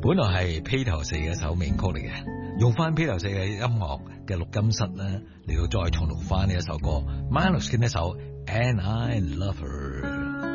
本來係披頭四嘅一首名曲嚟嘅，用翻披頭四嘅音樂嘅錄音室咧嚟到再重錄翻呢一首歌 ，Miles 嘅呢首 And I Love Her。